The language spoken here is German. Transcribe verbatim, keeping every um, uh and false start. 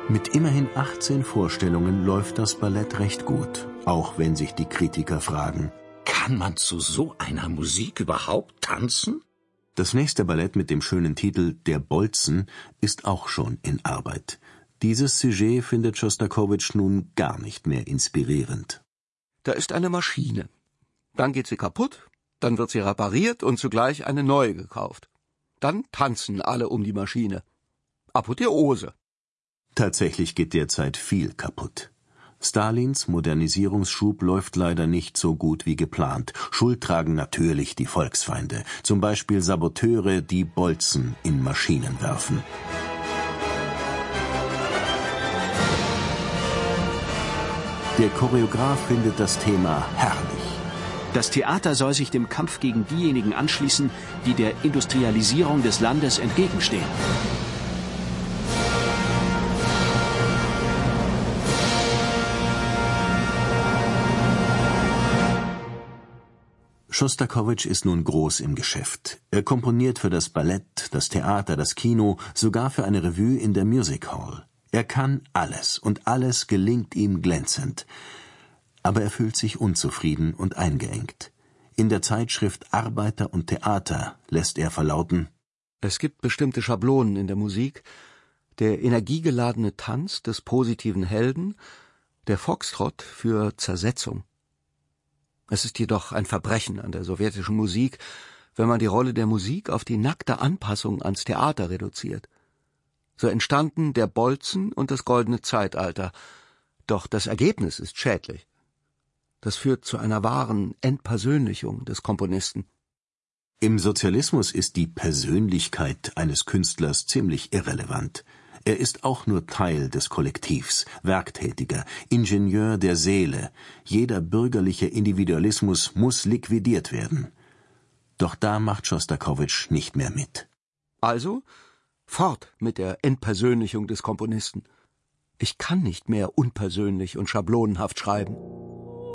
Mit immerhin achtzehn Vorstellungen läuft das Ballett recht gut, auch wenn sich die Kritiker fragen: Kann man zu so einer Musik überhaupt tanzen? Das nächste Ballett mit dem schönen Titel »Der Bolzen« ist auch schon in Arbeit. Dieses Sujet findet Schostakowitsch nun gar nicht mehr inspirierend. Da ist eine Maschine. Dann geht sie kaputt, dann wird sie repariert und zugleich eine neue gekauft. Dann tanzen alle um die Maschine. Apotheose. Tatsächlich geht derzeit viel kaputt. Stalins Modernisierungsschub läuft leider nicht so gut wie geplant. Schuld tragen natürlich die Volksfeinde, zum Beispiel Saboteure, die Bolzen in Maschinen werfen. Der Choreograf findet das Thema herrlich. Das Theater soll sich dem Kampf gegen diejenigen anschließen, die der Industrialisierung des Landes entgegenstehen. Schostakowitsch ist nun groß im Geschäft. Er komponiert für das Ballett, das Theater, das Kino, sogar für eine Revue in der Music Hall. Er kann alles und alles gelingt ihm glänzend. Aber er fühlt sich unzufrieden und eingeengt. In der Zeitschrift Arbeiter und Theater lässt er verlauten: Es gibt bestimmte Schablonen in der Musik. Der energiegeladene Tanz des positiven Helden, der Foxtrott für Zersetzung. Es ist jedoch ein Verbrechen an der sowjetischen Musik, wenn man die Rolle der Musik auf die nackte Anpassung ans Theater reduziert. So entstanden der Bolzen und das Goldene Zeitalter. Doch das Ergebnis ist schädlich. Das führt zu einer wahren Entpersönlichung des Komponisten. Im Sozialismus ist die Persönlichkeit eines Künstlers ziemlich irrelevant. Er ist auch nur Teil des Kollektivs, Werktätiger, Ingenieur der Seele. Jeder bürgerliche Individualismus muss liquidiert werden. Doch da macht Schostakowitsch nicht mehr mit. Also fort mit der Entpersönlichung des Komponisten. Ich kann nicht mehr unpersönlich und schablonenhaft schreiben.